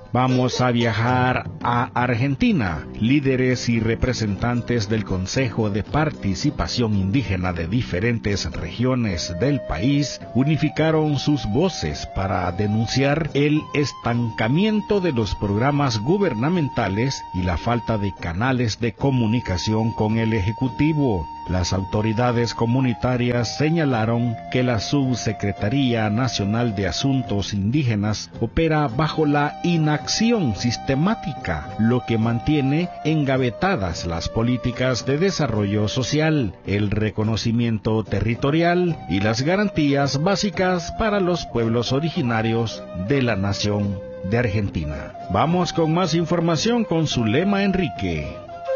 Vamos a viajar a Argentina. Líderes y representantes del Consejo de Participación Indígena de diferentes regiones del país unificaron sus voces para denunciar el estancamiento de los programas gubernamentales y la falta de canales de comunicación con el Ejecutivo. Las autoridades comunitarias señalaron que la Subsecretaría Nacional de Asuntos Indígenas opera bajo la inacción sistemática, lo que mantiene engavetadas las políticas de desarrollo social, el reconocimiento territorial y las garantías básicas para los pueblos originarios de la nación de Argentina. Vamos con más información con Zulema Enrique.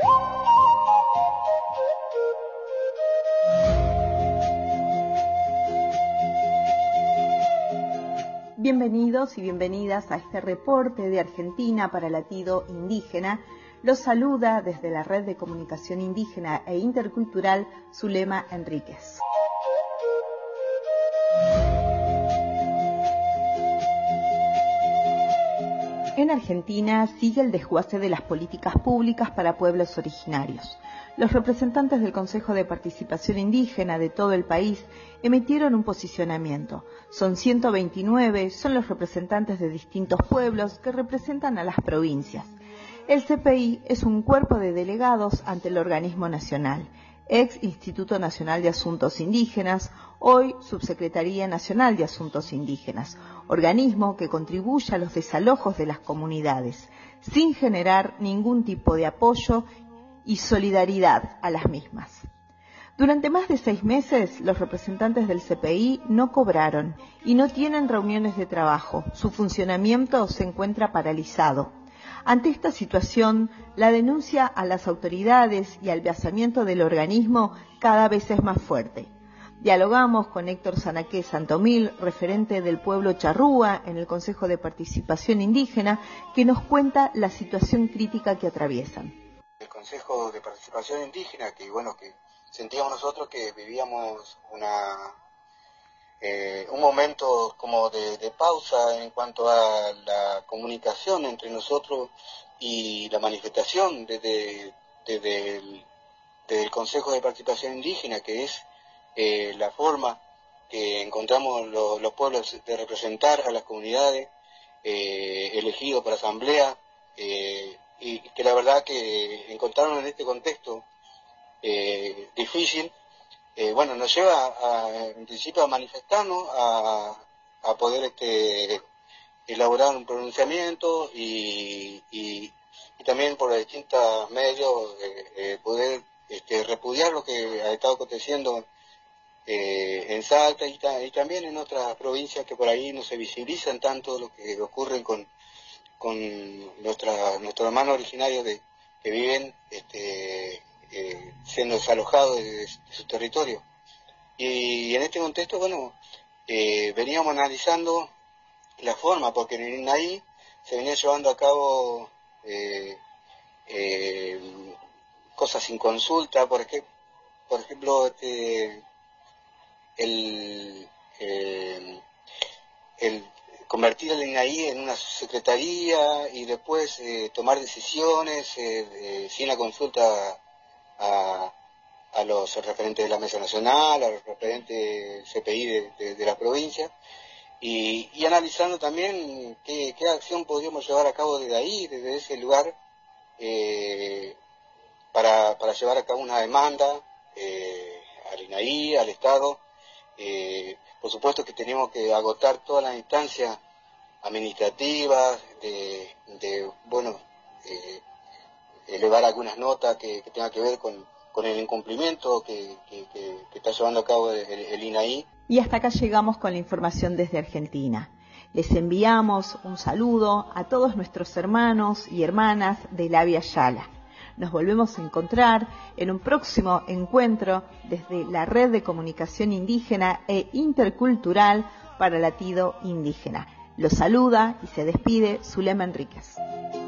Bienvenidos y bienvenidas a este reporte de Argentina para Latido Indígena. Los saluda desde la Red de Comunicación Indígena e Intercultural Zulema Enríquez. En Argentina sigue el desguace de las políticas públicas para pueblos originarios. Los representantes del Consejo de Participación Indígena de todo el país emitieron un posicionamiento. Son 129, son los representantes de distintos pueblos que representan a las provincias. El CPI es un cuerpo de delegados ante el organismo nacional, ex Instituto Nacional de Asuntos Indígenas, hoy Subsecretaría Nacional de Asuntos Indígenas, organismo que contribuye a los desalojos de las comunidades, sin generar ningún tipo de apoyo y solidaridad a las mismas. Durante más de 6 meses, los representantes del CPI no cobraron y no tienen reuniones de trabajo. Su funcionamiento se encuentra paralizado. Ante esta situación, la denuncia a las autoridades y al vaciamiento del organismo cada vez es más fuerte. Dialogamos con Héctor Sanaqué Santomil, referente del pueblo charrúa en el Consejo de Participación Indígena, que nos cuenta la situación crítica que atraviesan. El Consejo de Participación Indígena, que sentíamos nosotros que vivíamos un momento como de pausa en cuanto a la comunicación entre nosotros y la manifestación desde el Consejo de Participación Indígena, que es la forma que encontramos los pueblos de representar a las comunidades elegidos por asamblea, y que la verdad que encontraron en este contexto difícil, nos lleva en principio a manifestarnos, a poder elaborar un pronunciamiento y también por distintos medios poder repudiar lo que ha estado aconteciendo en Salta y también en otras provincias que por ahí no se visibilizan tanto lo que ocurre con nuestros hermanos originarios que viven siendo desalojados de su territorio. Y en este contexto, veníamos analizando la forma, porque en INAI se venía llevando a cabo cosas sin consulta, por ejemplo, el convertir el INAI en una secretaría y después tomar decisiones sin la consulta a los referentes de la Mesa Nacional, a los referentes CPI de la provincia, y analizando también qué acción podríamos llevar a cabo desde ahí, desde ese lugar, para llevar a cabo una demanda al INAI, al Estado. Por supuesto que tenemos que agotar todas las instancias administrativas, elevar algunas notas que tengan que ver con el incumplimiento que está llevando a cabo el INAI. Y hasta acá llegamos con la información desde Argentina. Les enviamos un saludo a todos nuestros hermanos y hermanas de la Via Yala. Nos volvemos a encontrar en un próximo encuentro desde la Red de Comunicación Indígena e Intercultural para Latido Indígena. Los saluda y se despide Zulema Enríquez.